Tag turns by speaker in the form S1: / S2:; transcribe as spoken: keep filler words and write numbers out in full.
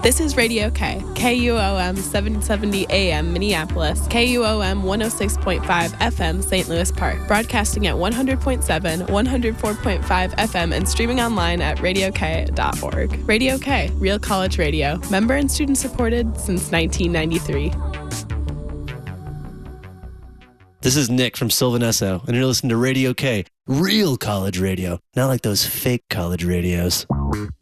S1: This is Radio K, K U O M seven seventy A M Minneapolis, K U O M one oh six point five F M Saint Louis Park, broadcasting at one hundred point seven, one oh four point five F M and streaming online at radio k dot org. Radio K, Real College Radio, member and student supported since nineteen ninety-three.
S2: This is Nick from Sylvan Esso, and you're listening to Radio K, real college radio, not like those fake college radios.